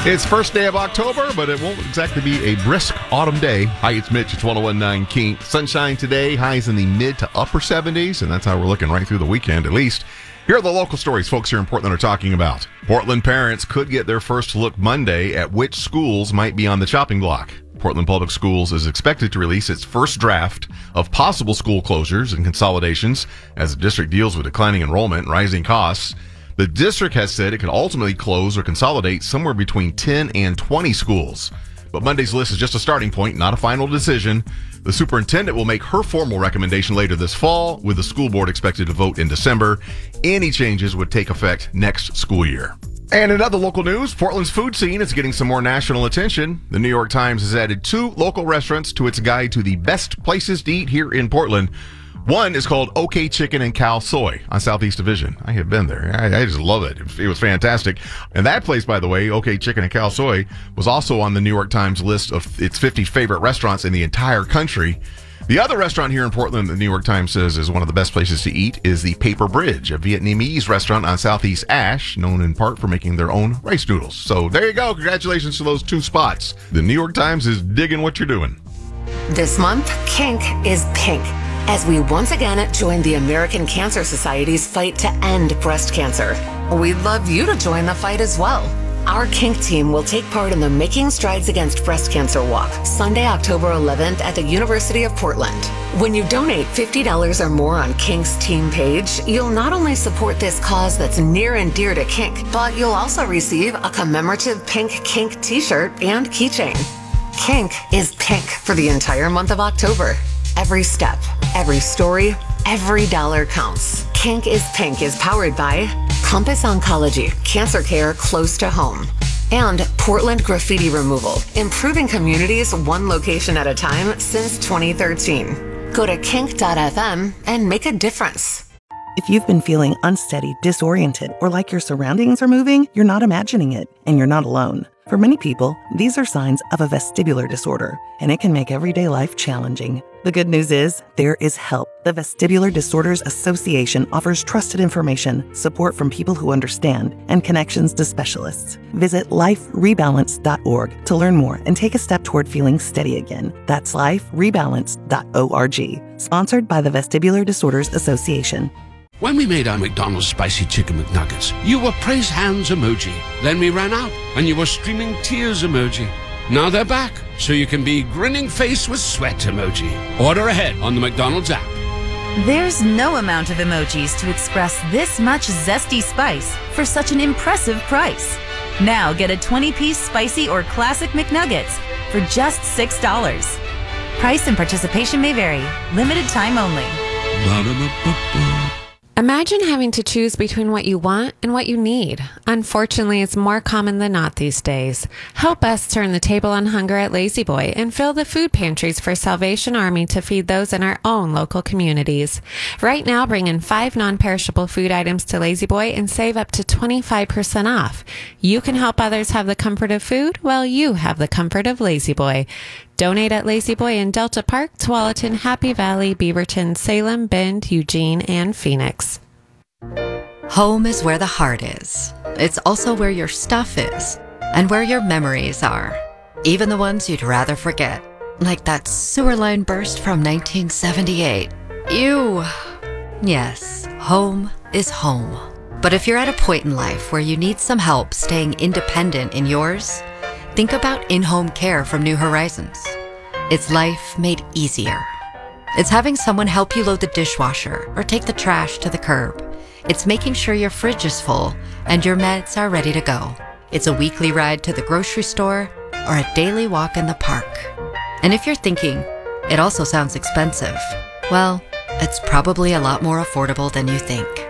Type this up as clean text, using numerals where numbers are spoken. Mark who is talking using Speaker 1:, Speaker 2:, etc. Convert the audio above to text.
Speaker 1: It's first day of October, but it won't exactly be a brisk autumn day. Hi, it's Mitch. It's 101.9 King. Sunshine today, highs in the mid to upper 70s, and that's how we're looking right through the weekend, at least. Here are the local stories folks here in Portland are talking about. Portland parents could get their first look Monday at which schools might be on the chopping block. Portland Public Schools is expected to release its first draft of possible school closures and consolidations as the district deals with declining enrollment and rising costs. The district has said it could ultimately close or consolidate somewhere between 10 and 20 schools. But Monday's list is just a starting point, not a final decision. The superintendent will make her formal recommendation later this fall, with the school board expected to vote in December. Any changes would take effect next school year. And in other local news, Portland's food scene is getting some more national attention. The New York Times has added 2 local restaurants to its guide to the best places to eat here in Portland. One is called OK Chicken and Khao Soi on Southeast Division. I have been there. I just love it. It was fantastic. And that place, by the way, OK Chicken and Khao Soi, was also on the New York Times list of its 50 favorite restaurants in the entire country. The other restaurant here in Portland the New York Times says is one of the best places to eat is the Paper Bridge, a Vietnamese restaurant on Southeast Ash, known in part for making their own rice noodles. So there you go. Congratulations to those 2 spots. The New York Times is digging what you're doing.
Speaker 2: This month, Kink is pink, as we once again join the American Cancer Society's fight to end breast cancer. We'd love you to join the fight as well. Our Kink team will take part in the Making Strides Against Breast Cancer Walk, Sunday, October 11th at the University of Portland. When you donate $50 or more on Kink's team page, you'll not only support this cause that's near and dear to Kink, but you'll also receive a commemorative pink Kink t-shirt and keychain. Kink is pink for the entire month of October. Every step, every story, every dollar counts. Kink is Pink is powered by Compass Oncology, cancer care close to home, and Portland Graffiti Removal, improving communities one location at a time since 2013. Go to kink.fm and make a difference.
Speaker 3: If you've been feeling unsteady, disoriented, or like your surroundings are moving, you're not imagining it, and you're not alone. For many people, these are signs of a vestibular disorder, and it can make everyday life challenging. The good news is, there is help. The Vestibular Disorders Association offers trusted information, support from people who understand, and connections to specialists. Visit liferebalance.org to learn more and take a step toward feeling steady again. That's liferebalance.org. Sponsored by the Vestibular Disorders Association.
Speaker 4: When we made our McDonald's Spicy Chicken McNuggets, you were praise hands emoji. Then we ran out, and you were streaming tears emoji. Now they're back, so you can be grinning face with sweat emoji. Order ahead on the McDonald's app.
Speaker 5: There's no amount of emojis to express this much zesty spice for such an impressive price. Now get a 20-piece spicy or classic McNuggets for just $6. Price and participation may vary. Limited time only.
Speaker 6: Imagine having to choose between what you want and what you need. Unfortunately, it's more common than not these days. Help us turn the table on hunger at Lazy Boy and fill the food pantries for Salvation Army to feed those in our own local communities. Right now, bring in 5 non-perishable food items to Lazy Boy and save up to 25% off. You can help others have the comfort of food while you have the comfort of Lazy Boy. Donate at Lazy Boy in Delta Park, Tualatin, Happy Valley, Beaverton, Salem, Bend, Eugene, and Phoenix.
Speaker 7: Home is where the heart is. It's also where your stuff is, and where your memories are. Even the ones you'd rather forget. Like that sewer line burst from 1978. Ew. Yes, home is home. But if you're at a point in life where you need some help staying independent in yours, think about in-home care from New Horizons. It's life made easier. It's having someone help you load the dishwasher or take the trash to the curb. It's making sure your fridge is full and your meds are ready to go. It's a weekly ride to the grocery store or a daily walk in the park. And if you're thinking, it also sounds expensive, well, it's probably a lot more affordable than you think.